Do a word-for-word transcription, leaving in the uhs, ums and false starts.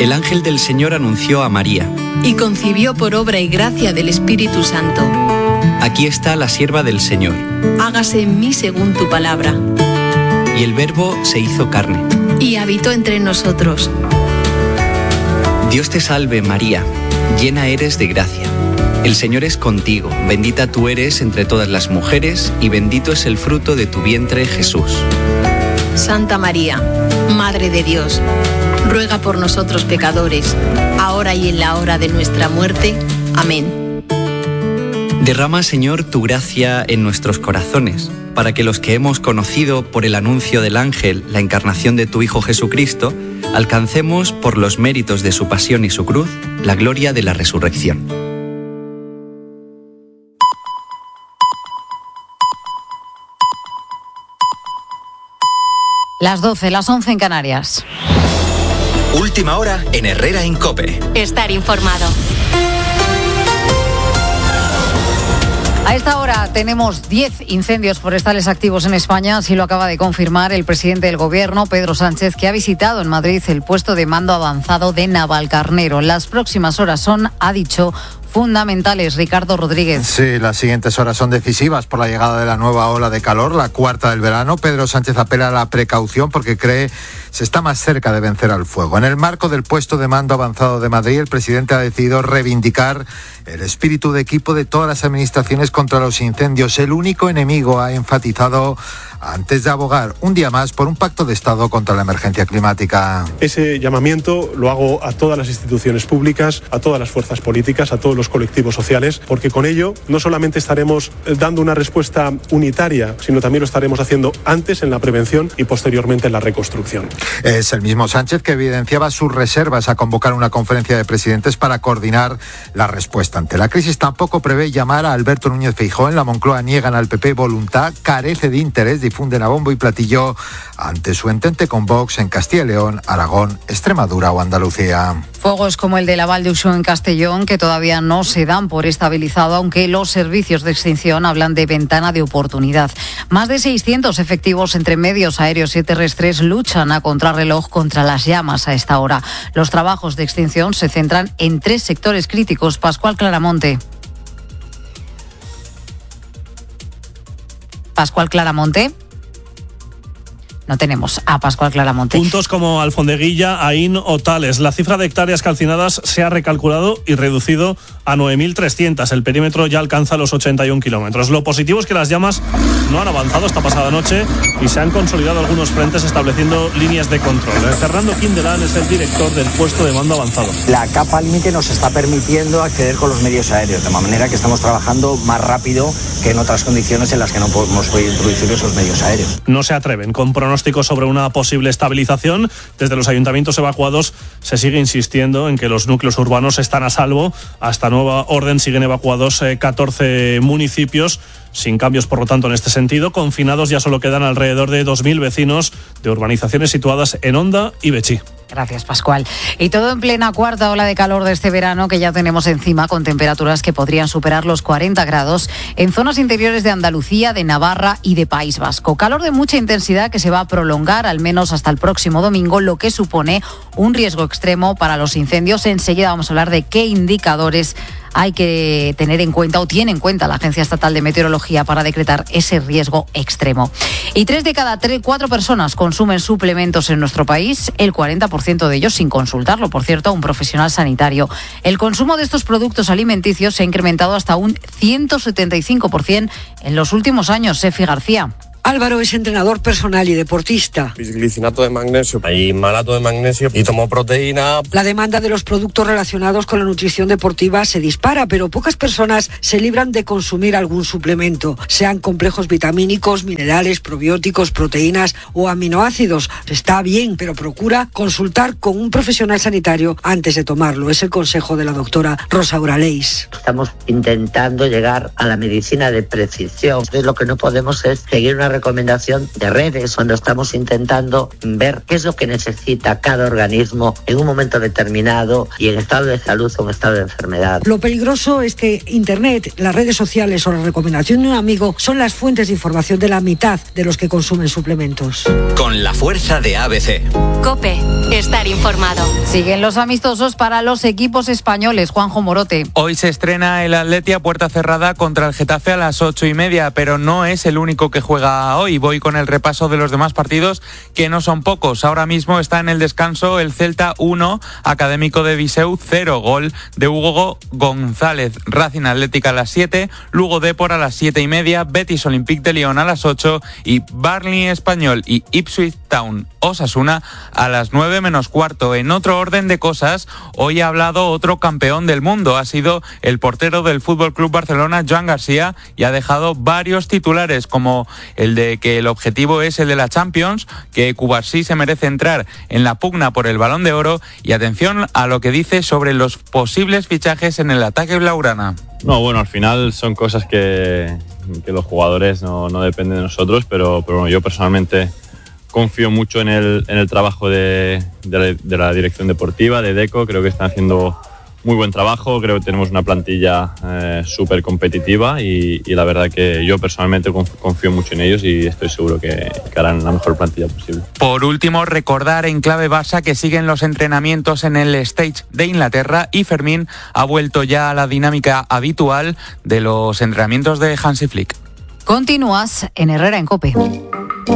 El ángel del Señor anunció a María. Y concibió por obra y gracia del Espíritu Santo. Aquí está la sierva del Señor. Hágase en mí según tu palabra. Y el Verbo se hizo carne. Y habitó entre nosotros. Dios te salve, María, llena eres de gracia. El Señor es contigo, bendita tú eres entre todas las mujeres, y bendito es el fruto de tu vientre, Jesús. Santa María, Madre de Dios, ruega por nosotros pecadores, ahora y en la hora de nuestra muerte. Amén. Derrama, Señor, tu gracia en nuestros corazones, para que los que hemos conocido por el anuncio del ángel la encarnación de tu Hijo Jesucristo, alcancemos, por los méritos de su pasión y su cruz, la gloria de la resurrección. Las doce, las once en Canarias. Última hora en Herrera en COPE. Estar informado. A esta hora tenemos diez incendios forestales activos en España, así lo acaba de confirmar el presidente del Gobierno, Pedro Sánchez, que ha visitado en Madrid el puesto de mando avanzado de Navalcarnero. Las próximas horas son, ha dicho, fundamentales. Ricardo Rodríguez. Sí, las siguientes horas son decisivas por la llegada de la nueva ola de calor, la cuarta del verano. Pedro Sánchez apela a la precaución porque cree se está más cerca de vencer al fuego. En el marco del puesto de mando avanzado de Madrid, el presidente ha decidido reivindicar el espíritu de equipo de todas las administraciones contra los incendios. El único enemigo, ha enfatizado, antes de abogar un día más por un pacto de Estado contra la emergencia climática. Ese llamamiento lo hago a todas las instituciones públicas, a todas las fuerzas políticas, a todos los colectivos sociales, porque con ello no solamente estaremos dando una respuesta unitaria, sino también lo estaremos haciendo antes en la prevención y posteriormente en la reconstrucción. Es el mismo Sánchez que evidenciaba sus reservas a convocar una conferencia de presidentes para coordinar la respuesta ante la crisis. Tampoco prevé llamar a Alberto Núñez Feijóo. En la Moncloa niegan al P P voluntad, carece de interés, difunden a bombo y platillo ante su entente con Vox en Castilla y León, Aragón, Extremadura o Andalucía. Fuegos como el de la Val d'Uixó en Castellón, que todavía no se dan por estabilizado, aunque los servicios de extinción hablan de ventana de oportunidad. Más de seiscientos efectivos entre medios aéreos y terrestres luchan a contrarreloj contra las llamas a esta hora. Los trabajos de extinción se centran en tres sectores críticos. Pascual Claramonte. Pascual Claramonte. No tenemos a Pascual Claramonte. Puntos como Alfondeguilla, Aín o Tales. La cifra de hectáreas calcinadas se ha recalculado y reducido a nueve mil trescientas. El perímetro ya alcanza los ochenta y un kilómetros. Lo positivo es que las llamas no han avanzado esta pasada noche y se han consolidado algunos frentes estableciendo líneas de control. Fernando Quindelán es el director del puesto de mando avanzado. La capa límite nos está permitiendo acceder con los medios aéreos, de manera que estamos trabajando más rápido que en otras condiciones en las que no hemos podido introducir esos medios aéreos. No se atreven con pronósticos sobre una posible estabilización. Desde los ayuntamientos evacuados se sigue insistiendo en que los núcleos urbanos están a salvo. Hasta nueva orden siguen evacuados eh, catorce municipios. Sin cambios, por lo tanto, en este sentido. Confinados ya solo quedan alrededor de dos mil vecinos de urbanizaciones situadas en Honda y Betxí. Gracias, Pascual. Y todo en plena cuarta ola de calor de este verano que ya tenemos encima, con temperaturas que podrían superar los cuarenta grados en zonas interiores de Andalucía, de Navarra y de País Vasco. Calor de mucha intensidad que se va a prolongar al menos hasta el próximo domingo, lo que supone un riesgo extremo para los incendios. Enseguida vamos a hablar de qué indicadores hay que tener en cuenta o tiene en cuenta la Agencia Estatal de Meteorología para decretar ese riesgo extremo. Y tres de cada tres, cuatro personas consumen suplementos en nuestro país, el cuarenta por ciento de ellos sin consultarlo, por cierto, a un profesional sanitario. El consumo de estos productos alimenticios se ha incrementado hasta un ciento setenta y cinco por ciento en los últimos años. Sefi García. Álvaro es entrenador personal y deportista. Bisglicinato de magnesio, hay malato de magnesio y tomo proteína. La demanda de los productos relacionados con la nutrición deportiva se dispara, pero pocas personas se libran de consumir algún suplemento, sean complejos vitamínicos, minerales, probióticos, proteínas o aminoácidos. Está bien, pero procura consultar con un profesional sanitario antes de tomarlo. Es el consejo de la doctora Rosa Uraleis. Estamos intentando llegar a la medicina de precisión. Entonces, lo que no podemos es seguir una recomendación de redes cuando estamos intentando ver qué es lo que necesita cada organismo en un momento determinado y en estado de salud o en estado de enfermedad. Lo peligroso es que Internet, las redes sociales o la recomendación de un amigo son las fuentes de información de la mitad de los que consumen suplementos. Con la fuerza de A B C. COPE, estar informado. Siguen los amistosos para los equipos españoles. Juanjo Morote. Hoy se estrena el Atleti a puerta cerrada contra el Getafe a las ocho y media, pero no es el único que juega hoy. Voy con el repaso de los demás partidos, que no son pocos. Ahora mismo está en el descanso el Celta uno, Académico de Viseu cero, gol de Hugo González. Racing Atlética a las siete, Lugo Depor a las siete y media, Betis Olympique de Lyon a las ocho y Burnley Español y Ipswich Town Osasuna a las nueve menos cuarto. En otro orden de cosas, hoy ha hablado otro campeón del mundo. Ha sido el portero del F C Barcelona, Joan García, y ha dejado varios titulares, como el de que el objetivo es el de la Champions, que Cubarsí se merece entrar en la pugna por el Balón de Oro, y atención a lo que dice sobre los posibles fichajes en el ataque blaugrana. No, bueno, al final son cosas que, que los jugadores no, no dependen de nosotros, pero, pero bueno, yo personalmente confío mucho en el, en el trabajo de, de, la, de la dirección deportiva, de Deco. Creo que están haciendo muy buen trabajo, creo que tenemos una plantilla eh, súper competitiva y, y la verdad que yo personalmente confío mucho en ellos y estoy seguro que, que harán la mejor plantilla posible. Por último, recordar en clave Barça que siguen los entrenamientos en el Stage de Inglaterra y Fermín ha vuelto ya a la dinámica habitual de los entrenamientos de Hansi Flick. Continúas en Herrera en COPE.